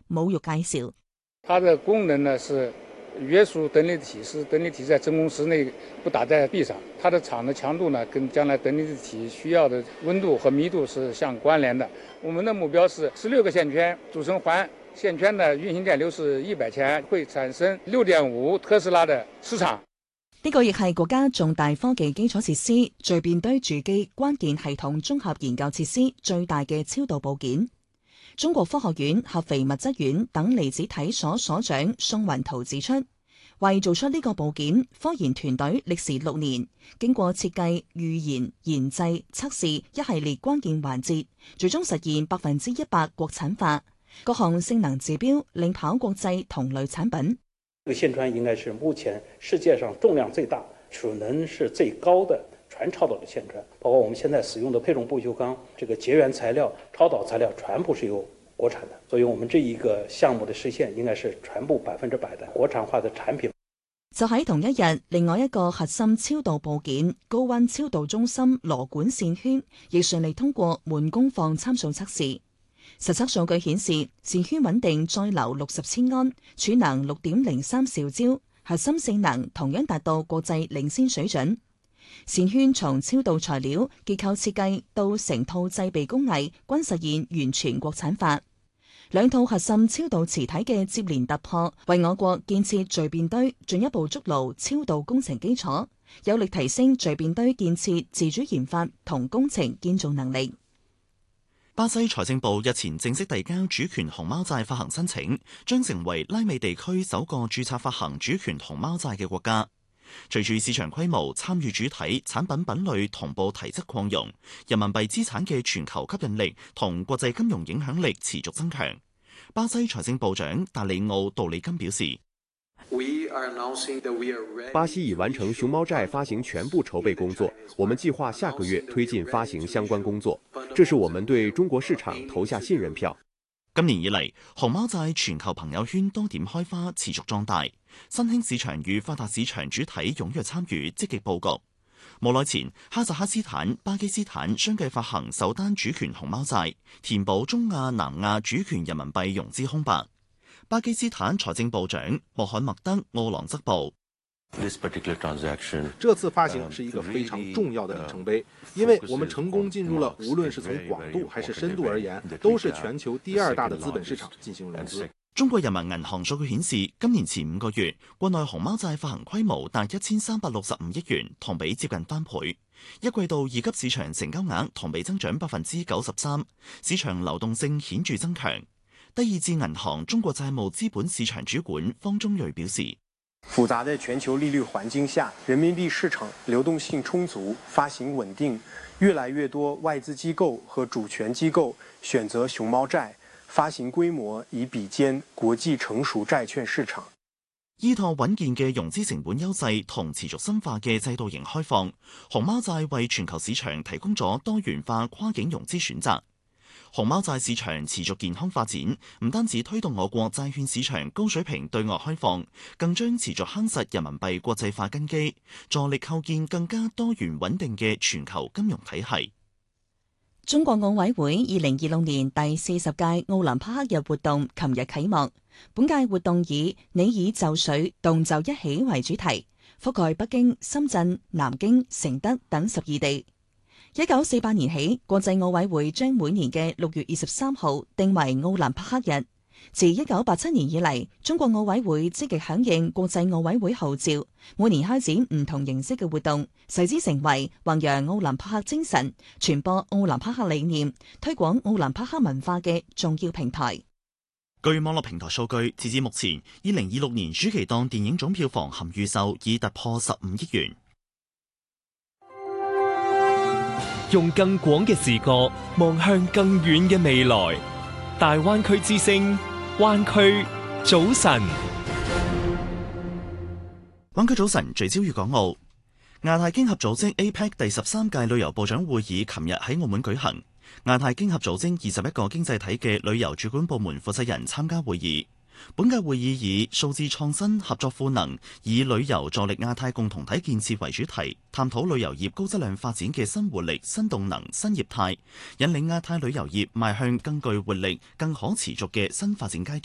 侮辱介紹。 它的功能呢是约束等离子体，使等离體在真空室內不打在地上。它的場的強度呢跟將來等離子體需要的溫度和密度是相關聯的。我們的目標是16個線圈組成環，線圈的運行電流是100千，會產生6.5特斯拉的磁場。 呢個亦係國家重大科技基礎設施聚變堆主機關鍵系統綜合研究設施最大嘅超導部件。中國科學院合肥物質院等離子體所所長宋雲圖指出，為做出呢個部件，科研團隊歷時6年，經過設計、預研、研製、測試一系列關鍵環節，最終實現100%國產化，各項性能指標領跑國際同類產品。 這個線圈應該是目前世界上重量最大、儲能是最高的全超導的線圈，包括我們現在使用的配重不鏽鋼，這個絕緣材料、超導材料全部是由國產的，所以我們這一個項目的實現應該是全部100%的國產化的產品。 就喺同一日，另外一個核心超導部件高溫超導中心螺管線圈亦順利通過滿功放參數測試。實測數據顯示，線圈穩定載流60千安，儲能6.03兆焦，核心性能同樣達到國際領先水準。線圈從超導材料、結構設計到成套製備工藝均實現完全國產化。兩套核心超導磁體嘅接連突破，為我國建設聚變堆進一步築牢超導工程基礎，有力提升聚變堆建設自主研發同工程建造能力。 巴西財政部日前正式遞交主權熊貓債發行申請，將成為拉美地區首個註冊發行主權熊貓債嘅國家。隨住市場規模、參與主體、產品品類同步提質擴容，人民幣資產嘅全球吸引力同國際金融影響力持續增強。巴西財政部長達里奧·杜里金表示， 巴西已完成熊貓債發行全部籌備工作，我們計劃下個月推進發行相關工作，這是我們對中國市場投下信任票。 今年以嚟，熊貓債全球朋友圈多點開花，持續壯大，新興市場與發達市場主體踴躍參與，積極佈局。冇耐前，哈薩克斯坦、巴基斯坦相繼發行首單主權熊貓債，填補中亞、南亞主權人民幣融資空白。巴基斯坦財政部長穆罕默德·奧朗則報， 這次發行是一個非常重要的里程碑，因為我們成功進入了無論是從廣度還是深度而言，都是全球第2大的資本市場進行融資。 中國人民銀行數據顯示，今年前5個月，國內熊貓債發行規模達1365億元，同比接近翻倍。一季度二級市場成交額同比增長93%，市場流動性顯著增強。第二至銀行中國債務資本市場主管方中瑞表示， 複雜的全球利率環境下，人民幣市場流動性充足，發行穩定，越來越多外資機構和主權機構選擇熊貓債，發行規模已比肩國際成熟債券市場。 依託穩健嘅融資成本優勢同持續深化嘅制度型開放，熊貓債為全球市場提供咗多元化跨境融資選擇。熊貓債市場持續健康發展，唔單止推動我國債券市場高水平對外開放，更將持續夯實人民幣國際化根基，助力構建更加多元穩定嘅全球金融體系。 中國奧委會2026年第40屆奧林匹克日活動琴日啟幕。本屆活動以你以就緒，動就一起為主題，覆蓋北京、深圳、南京、承德等12地。1948年起，國際奧委會將每年嘅6月23號定為奧林匹克日。自1987年以嚟，中國奧委會積極響應國際奧委會號召，每年開展唔同形式嘅活動，使之成為弘揚奧林匹克精神、傳播奧林匹克理念、推廣奧林匹克文化嘅重要平台。 據網絡平台數據，截至目前，2026年暑期檔電影總票房含預售已突破15億元。 用更廣嘅視角望向更遠嘅未來。大灣區之聲，灣區早晨。 灣區早晨聚焦粵港澳。亞太經合組織 APEC 第13屆旅遊部長會議琴日喺澳門舉行。亞太經合組織21個經濟體嘅旅遊主管部門負責人參加會議。本屆會議以數字創新、合作賦能，以旅遊助力亞太共同體建設為主題，探討旅遊業高質量發展嘅新活力、新動能、新業態，引領亞太旅遊業邁向更具活力、更可持續嘅新發展階段。